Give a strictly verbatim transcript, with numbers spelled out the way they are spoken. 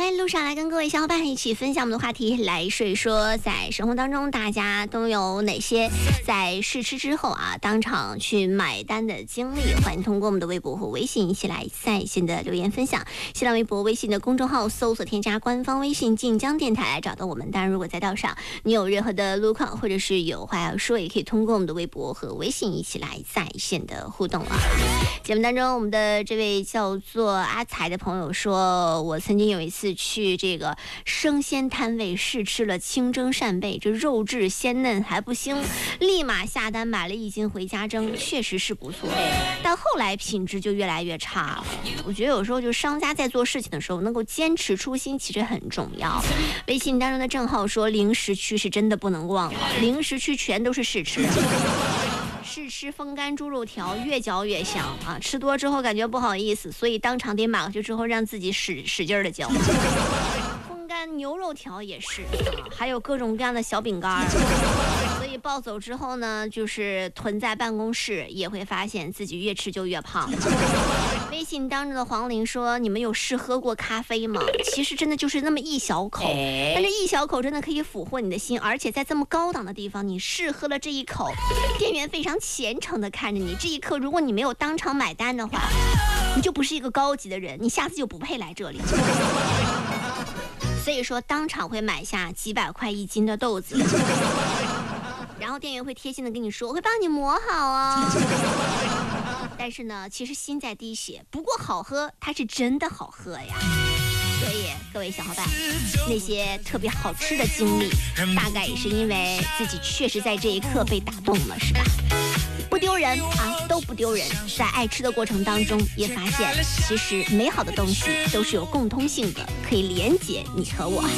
来路上来跟各位小伙伴一起分享我们的话题，来说一说在生活当中大家都有哪些在试吃之后啊当场去买单的经历。欢迎通过我们的微博和微信一起来在线的留言分享。新浪微博、微信的公众号搜索添加官方微信晋江电台找到我们。当然如果在道上你有任何的路况或者是有话要说，也可以通过我们的微博和微信一起来在线的互动啊。节目当中我们的这位叫做阿才的朋友说，我曾经有一次去这个生鲜摊位试吃了清蒸扇贝，这肉质鲜嫩还不腥，立马下单买了一斤回家蒸，确实是不错，但后来品质就越来越差了。我觉得有时候就商家在做事情的时候能够坚持初心其实很重要。微信当中的郑浩说，零食区是真的不能忘了，零食区全都是试吃试吃风干猪肉条，越嚼越香啊！吃多之后感觉不好意思，所以当场得买回去之后让自己使使劲的嚼。风干牛肉条也是啊，还有各种各样的小饼干，所以暴走之后呢，就是囤在办公室，也会发现自己越吃就越胖。微信当中的黄玲说，你们有试喝过咖啡吗？其实真的就是那么一小口，但这一小口真的可以俘获你的心，而且在这么高档的地方，你试喝了这一口，店员非常虔诚的看着你，这一刻如果你没有当场买单的话，你就不是一个高级的人，你下次就不配来这里。所以说当场会买下几百块一斤的豆子，然后店员会贴心的跟你说，我会帮你磨好啊。但是呢，其实心在滴血，不过好喝它是真的好喝呀。所以各位小伙伴，那些特别好吃的经历，大概也是因为自己确实在这一刻被打动了，是吧？不丢人啊，都不丢人。在爱吃的过程当中，也发现其实美好的东西都是有共通性的，可以连结你和我。